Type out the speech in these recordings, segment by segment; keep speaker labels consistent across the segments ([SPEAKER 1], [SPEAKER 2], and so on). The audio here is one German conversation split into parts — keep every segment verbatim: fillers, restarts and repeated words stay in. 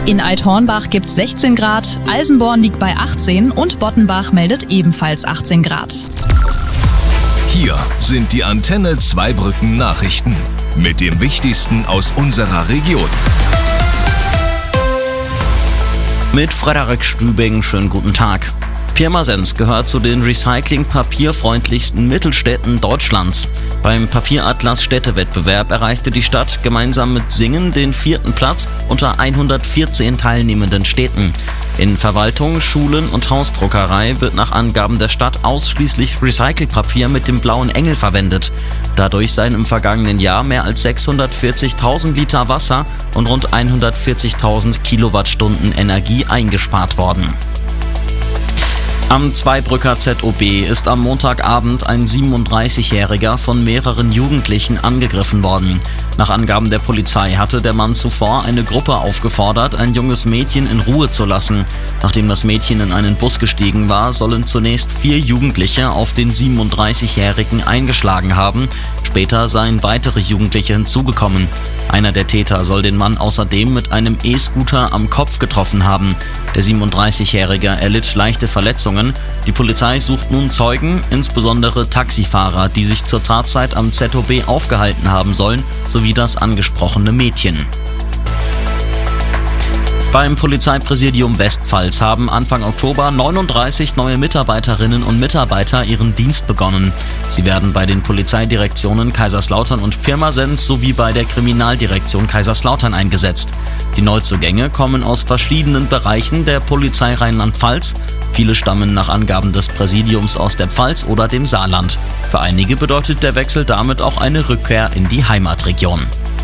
[SPEAKER 1] In Alt-Hornbach gibt es sechzehn Grad, Alsenborn liegt bei achtzehn und Bottenbach meldet ebenfalls achtzehn Grad.
[SPEAKER 2] Hier sind die Antenne Zweibrücken Nachrichten mit dem Wichtigsten aus unserer Region.
[SPEAKER 3] Mit Frederik Stübing, schönen guten Tag. Pirmasens gehört zu den recycling-papierfreundlichsten Mittelstädten Deutschlands. Beim Papieratlas Städtewettbewerb erreichte die Stadt gemeinsam mit Singen den vierten Platz unter hundertvierzehn teilnehmenden Städten. In Verwaltung, Schulen und Hausdruckerei wird nach Angaben der Stadt ausschließlich Recyclingpapier mit dem blauen Engel verwendet. Dadurch seien im vergangenen Jahr mehr als sechshundertvierzigtausend Liter Wasser und rund hundertvierzigtausend Kilowattstunden Energie eingespart worden. Am Zweibrücker Z O B ist am Montagabend ein siebenunddreißigjähriger von mehreren Jugendlichen angegriffen worden. Nach Angaben der Polizei hatte der Mann zuvor eine Gruppe aufgefordert, ein junges Mädchen in Ruhe zu lassen. Nachdem das Mädchen in einen Bus gestiegen war, sollen zunächst vier Jugendliche auf den siebenunddreißigjährigen eingeschlagen haben. Später seien weitere Jugendliche hinzugekommen. Einer der Täter soll den Mann außerdem mit einem E-Scooter am Kopf getroffen haben. Der siebenunddreißigjährige erlitt leichte Verletzungen. Die Polizei sucht nun Zeugen, insbesondere Taxifahrer, die sich zur Tatzeit am Z O B aufgehalten haben sollen, sowie das angesprochene Mädchen. Beim Polizeipräsidium Westpfalz haben Anfang Oktober neununddreißig neue Mitarbeiterinnen und Mitarbeiter ihren Dienst begonnen. Sie werden bei den Polizeidirektionen Kaiserslautern und Pirmasens sowie bei der Kriminaldirektion Kaiserslautern eingesetzt. Die Neuzugänge kommen aus verschiedenen Bereichen der Polizei Rheinland-Pfalz. Viele stammen nach Angaben des Präsidiums aus der Pfalz oder dem Saarland. Für einige bedeutet der Wechsel damit auch eine Rückkehr in die Heimatregion.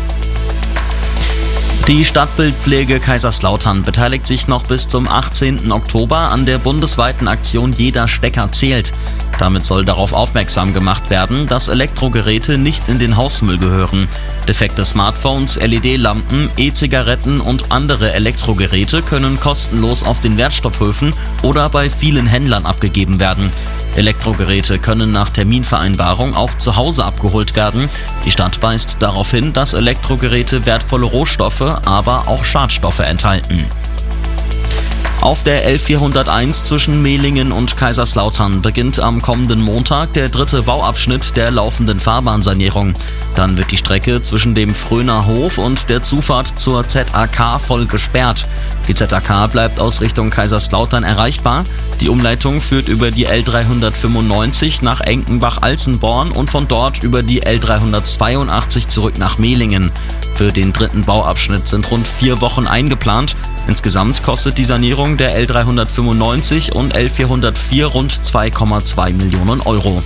[SPEAKER 3] Die Stadtbildpflege Kaiserslautern beteiligt sich noch bis zum achtzehnten Oktober an der bundesweiten Aktion Jeder Stecker zählt. Damit soll darauf aufmerksam gemacht werden, dass Elektrogeräte nicht in den Hausmüll gehören. Defekte Smartphones, L E D-Lampen, E-Zigaretten und andere Elektrogeräte können kostenlos auf den Wertstoffhöfen oder bei vielen Händlern abgegeben werden. Elektrogeräte können nach Terminvereinbarung auch zu Hause abgeholt werden. Die Stadt weist darauf hin, dass Elektrogeräte wertvolle Rohstoffe, aber auch Schadstoffe enthalten. Auf der L vierhunderteins zwischen Mehlingen und Kaiserslautern beginnt am kommenden Montag der dritte Bauabschnitt der laufenden Fahrbahnsanierung. Dann wird die Strecke zwischen dem Fröner Hof und der Zufahrt zur Z A K voll gesperrt. Die Z A K bleibt aus Richtung Kaiserslautern erreichbar. Die Umleitung führt über die L dreihundertfünfundneunzig nach Enkenbach-Alzenborn und von dort über die L dreihundertzweiundachtzig zurück nach Mehlingen. Für den dritten Bauabschnitt sind rund vier Wochen eingeplant. Insgesamt kostet die Sanierung der L dreihundertfünfundneunzig und L vierhundertvier rund zwei Komma zwei Millionen Euro.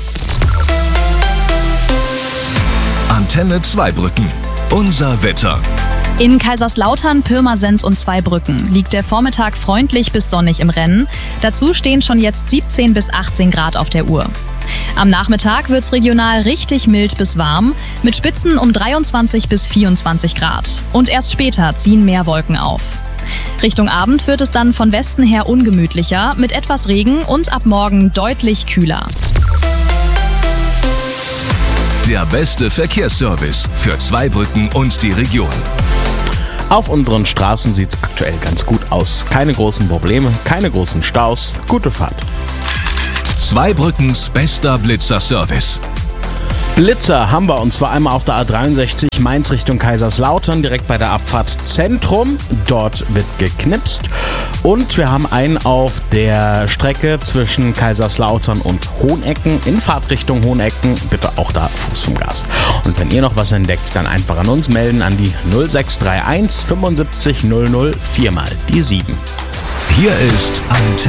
[SPEAKER 2] Antenne Zweibrücken. Unser Wetter.
[SPEAKER 1] In Kaiserslautern, Pirmasens und Zweibrücken liegt der Vormittag freundlich bis sonnig im Rennen. Dazu stehen schon jetzt siebzehn bis achtzehn Grad auf der Uhr. Am Nachmittag wird's regional richtig mild bis warm, mit Spitzen um dreiundzwanzig bis vierundzwanzig Grad. Und erst später ziehen mehr Wolken auf. Richtung Abend wird es dann von Westen her ungemütlicher, mit etwas Regen und ab morgen deutlich kühler.
[SPEAKER 2] Der beste Verkehrsservice für Zweibrücken und die Region.
[SPEAKER 4] Auf unseren Straßen sieht es aktuell ganz gut aus. Keine großen Probleme, keine großen Staus. Gute Fahrt.
[SPEAKER 2] Zweibrückens bester Blitzer-Service.
[SPEAKER 4] Blitzer haben wir, und zwar einmal auf der A dreiundsechzig Mainz Richtung Kaiserslautern, direkt bei der Abfahrt Zentrum. Dort wird geknipst. Und wir haben einen auf der Strecke zwischen Kaiserslautern und Hohenecken in Fahrtrichtung Hohenecken. Bitte auch da Fuß vom Gas. Und wenn ihr noch was entdeckt, dann einfach an uns melden an die null sechs drei eins fünfundsiebzig null null vier mal die sieben.
[SPEAKER 2] Hier ist Antenne.